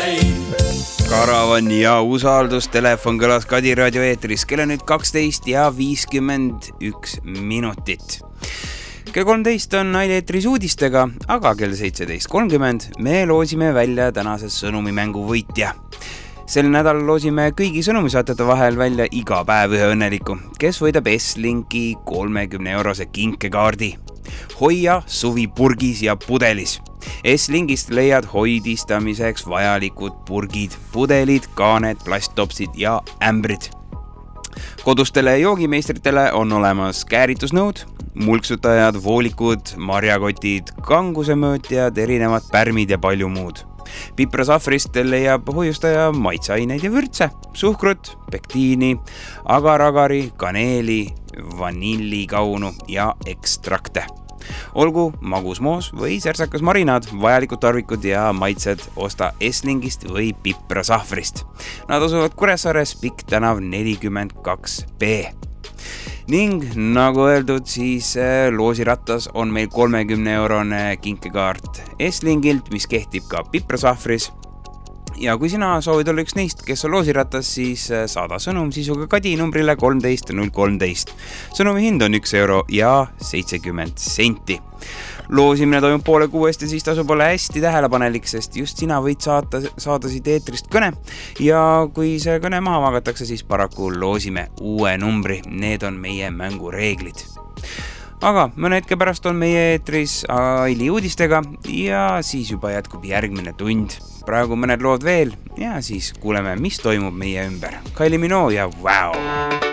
Karavan ja usaldustelefon kõlas Kadi raadio eetris. Kell on nüüd 12 ja 51 minutit. Kell 13 on Naili eetris uudistega, aga kell 17.30 me loosime välja tänase sõnumimängu võitja. Sel nädal loosime kõigi sõnumisaatjate vahel välja iga päev ühe õnneliku, kes võidab S-Linki 30-eurose kinkekaardi. Hoia suvi purgis ja pudelis. S-Linkist leiad hoidistamiseks vajalikud purgid, pudelid, kaaned, plasttopsid ja ämbrid. Kodustele joogimeistritele on olemas kääritusnõud, mulksutajad, voolikud, marjakotid, kangusemõõtjad, erinevad pärmid ja palju muud. Piprasahvrist leiab hoiustaja maitseaineid ja vürtse, suhkrut, pektiini, agar-agari, kaneeli, vanillikaunu ja ekstrakte. Olgu magusmoos või särtsakas marinaad, vajalikud tarvikud ja maitsed osta S-Linkist või Piprasahvrist. Nad asuvad Kuressaares, Pikk tänav 42B. Ning nagu öeldud, siis loosirattas on meil 30-eurone kinkekaart S-Linkilt, mis kehtib ka Piprasahvris. Ja kui sina soovid olla üks neist, kes on loosirattas, siis saada sõnum sisuga Kadi numbrile 13013. Sõnumi hind on 1 euro ja 70 senti. Loosimine toimub 5:30 ja siis tasub olla hästi tähelepanelik, sest just sina võid saada siit eetrist kõne. Ja kui see kõne maha magatakse, siis paraku loosime uue numbri. Need on meie mängureeglid. Aga mõne hetke pärast on meie eetris Aili uudistega ja siis juba jätkub järgmine tund. Praegu mõned lood veel ja siis kuuleme, mis toimub meie ümber. Kylie Minogue ja Wow!